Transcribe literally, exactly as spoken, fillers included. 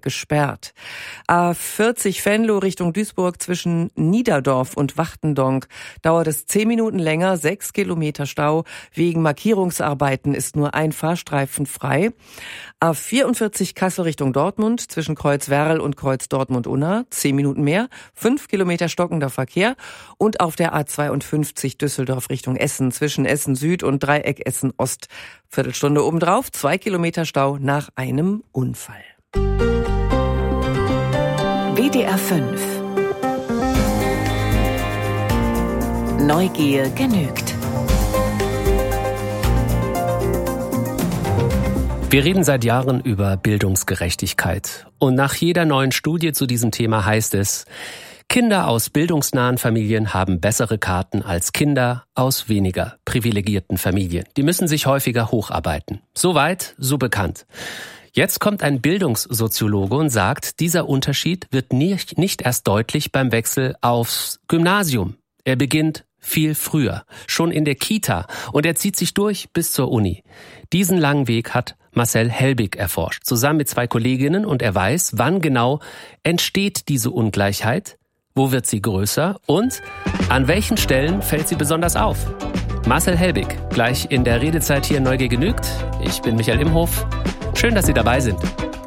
gesperrt. A vierzig Venlo Richtung Duisburg zwischen Niederdorf und Wachtendonk dauert es zehn Minuten länger, sechs Kilometer Stau. Wegen Markierungsarbeiten ist nur ein Fahrstreifen frei. A vierundvierzig Kassel Richtung Dortmund zwischen Kreuzwerl und Kreuz Dortmund-Unna, zehn Minuten mehr, fünf Kilometer stockender Verkehr. Und auf der A zweiundfünfzig Düsseldorf Richtung Essen zwischen Essen Süd und Dreieck Essen Ost. Viertelstunde obendrauf, zwei Kilometer Stau nach einem Unfall. W D R fünf. Neugier genügt. Wir reden seit Jahren über Bildungsgerechtigkeit. Und nach jeder neuen Studie zu diesem Thema heißt es, Kinder aus bildungsnahen Familien haben bessere Karten als Kinder aus weniger privilegierten Familien. Die müssen sich häufiger hocharbeiten. So weit, so bekannt. Jetzt kommt ein Bildungssoziologe und sagt, dieser Unterschied wird nicht, nicht erst deutlich beim Wechsel aufs Gymnasium. Er beginnt viel früher, schon in der Kita, und er zieht sich durch bis zur Uni. Diesen langen Weg hat Marcel Helbig erforscht, zusammen mit zwei Kolleginnen, und er weiß, wann genau entsteht diese Ungleichheit, wo wird sie größer und an welchen Stellen fällt sie besonders auf. Marcel Helbig, gleich in der Redezeit hier Neugier genügt. Ich bin Michael Imhof. Schön, dass Sie dabei sind.